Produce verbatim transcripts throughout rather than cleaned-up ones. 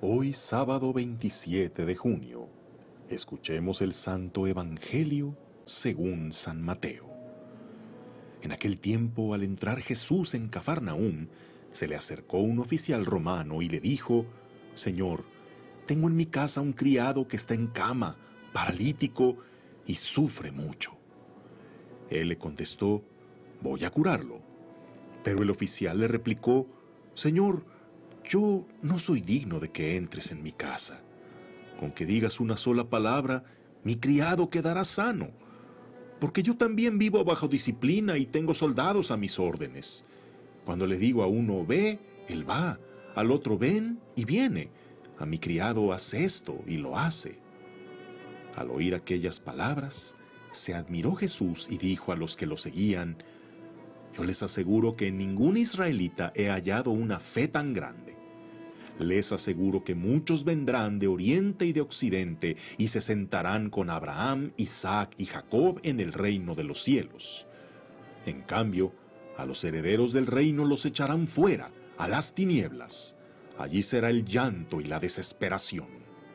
Hoy sábado veintisiete de junio, escuchemos el Santo Evangelio según San Mateo. En aquel tiempo, al entrar Jesús en Cafarnaúm, se le acercó un oficial romano y le dijo: «Señor, tengo en mi casa un criado que está en cama, paralítico, y sufre mucho». Él le contestó: «Voy a curarlo». Pero el oficial le replicó: «Señor, yo no soy digno de que entres en mi casa. Con que digas una sola palabra, mi criado quedará sano, porque yo también vivo bajo disciplina y tengo soldados a mis órdenes. Cuando le digo a uno ve, él va, al otro ven y viene, a mi criado haz esto y lo hace». Al oír aquellas palabras, se admiró Jesús y dijo a los que lo seguían: «Yo les aseguro que en ningún israelita he hallado una fe tan grande. Les aseguro que muchos vendrán de oriente y de occidente y se sentarán con Abraham, Isaac y Jacob en el reino de los cielos. En cambio, a los herederos del reino los echarán fuera, a las tinieblas. Allí será el llanto y la desesperación».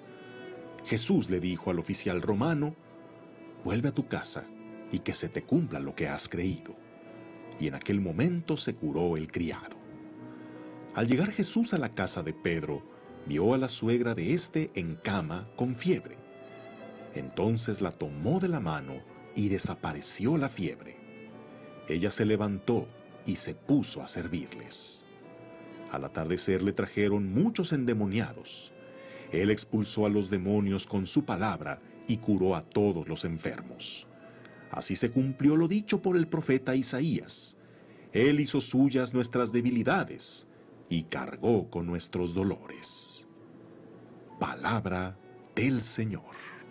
Jesús le dijo al oficial romano: «Vuelve a tu casa y que se te cumpla lo que has creído». Y en aquel momento se curó el criado. Al llegar Jesús a la casa de Pedro, vio a la suegra de éste en cama con fiebre. Entonces la tomó de la mano y desapareció la fiebre. Ella se levantó y se puso a servirles. Al atardecer le trajeron muchos endemoniados. Él expulsó a los demonios con su palabra y curó a todos los enfermos. Así se cumplió lo dicho por el profeta Isaías: «Él hizo suyas nuestras debilidades y cargó con nuestros dolores». Palabra del Señor.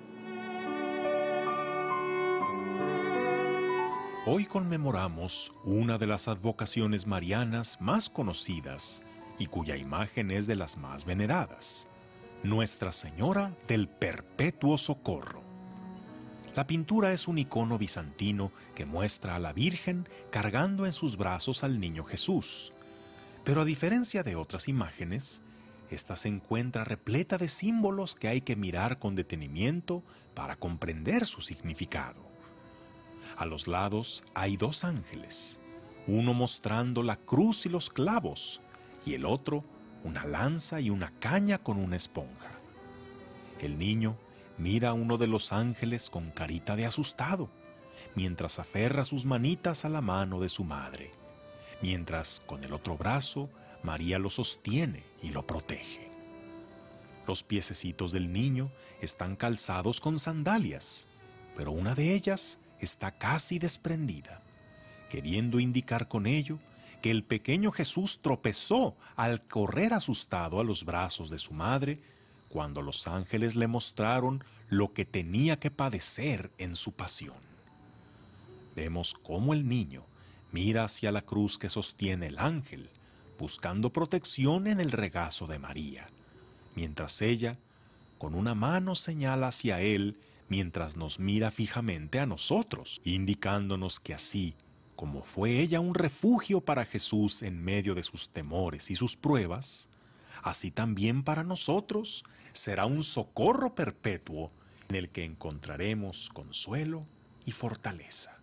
Hoy conmemoramos una de las advocaciones marianas más conocidas y cuya imagen es de las más veneradas: Nuestra Señora del Perpetuo Socorro. La pintura es un icono bizantino que muestra a la Virgen cargando en sus brazos al niño Jesús. Pero a diferencia de otras imágenes, esta se encuentra repleta de símbolos que hay que mirar con detenimiento para comprender su significado. A los lados hay dos ángeles, uno mostrando la cruz y los clavos, y el otro una lanza y una caña con una esponja. El niño mira a uno de los ángeles con carita de asustado, mientras aferra sus manitas a la mano de su madre, mientras con el otro brazo María lo sostiene y lo protege. Los piececitos del niño están calzados con sandalias, pero una de ellas está casi desprendida, queriendo indicar con ello que el pequeño Jesús tropezó al correr asustado a los brazos de su madre cuando los ángeles le mostraron lo que tenía que padecer en su pasión. Vemos cómo el niño mira hacia la cruz que sostiene el ángel, buscando protección en el regazo de María, mientras ella, con una mano, señala hacia él mientras nos mira fijamente a nosotros, indicándonos que así como fue ella un refugio para Jesús en medio de sus temores y sus pruebas, así también para nosotros será un socorro perpetuo en el que encontraremos consuelo y fortaleza.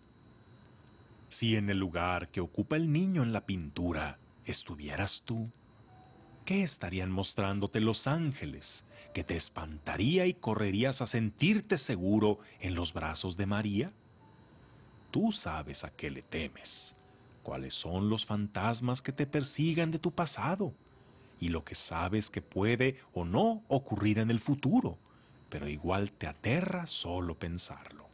Si en el lugar que ocupa el niño en la pintura estuvieras tú, ¿qué estarían mostrándote los ángeles que te espantaría y correrías a sentirte seguro en los brazos de María? Tú sabes a qué le temes, cuáles son los fantasmas que te persigan de tu pasado, y lo que sabes que puede o no ocurrir en el futuro, pero igual te aterra solo pensarlo.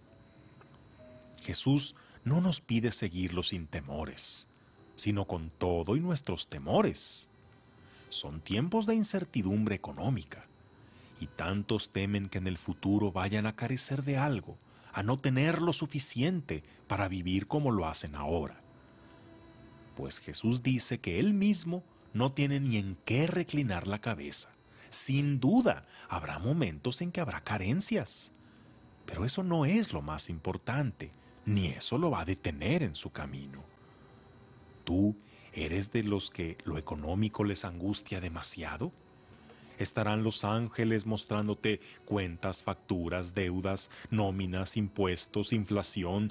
Jesús no nos pide seguirlo sin temores, sino con todo y nuestros temores. Son tiempos de incertidumbre económica, y tantos temen que en el futuro vayan a carecer de algo, a no tener lo suficiente para vivir como lo hacen ahora. Pues Jesús dice que Él mismo no tiene ni en qué reclinar la cabeza. Sin duda, habrá momentos en que habrá carencias, pero eso no es lo más importante, ni eso lo va a detener en su camino. ¿Tú eres de los que lo económico les angustia demasiado? Estarán los ángeles mostrándote cuentas, facturas, deudas, nóminas, impuestos, inflación,